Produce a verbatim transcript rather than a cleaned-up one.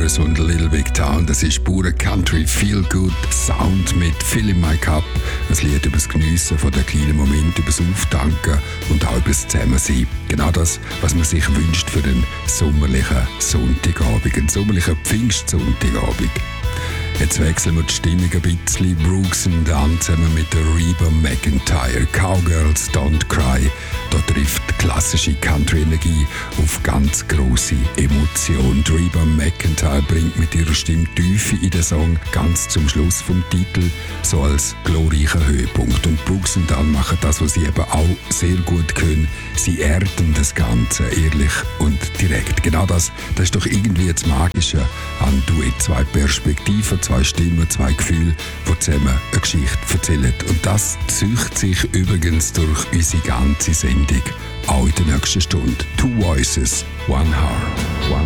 Chorus und Little Big Town. Das ist pure Country Feel Good Sound mit Fill in My Cup. Ein Lied über das Geniessen von den kleinen Momenten, über das Auftanken und auch über das Zusammensein. Genau das, was man sich wünscht für einen sommerlichen Sonntagabend, einen sommerlichen Pfingstsonntagabend. Jetzt wechseln wir die Stimmung ein bisschen. Brooks and Dunn zusammen mit der Reba McEntire. Cowgirls Don't Cry. Da trifft klassische Country-Energie auf ganz grosse Emotion. Die Reba McEntire bringt mit ihrer Stimme Tiefe in den Song ganz zum Schluss vom Titel, so als glorreicher Höhepunkt. Und Brooks and Dunn machen das, was sie eben auch sehr gut können. Sie erden das Ganze ehrlich und direkt. Genau das, das ist doch irgendwie das Magische an Duett. Zwei Perspektiven, zwei Stimmen, zwei Gefühle, die zusammen eine Geschichte erzählen. Und das zieht sich übrigens durch unsere ganze Sendung, auch in der nächsten Stunde. Two Voices, One Heart.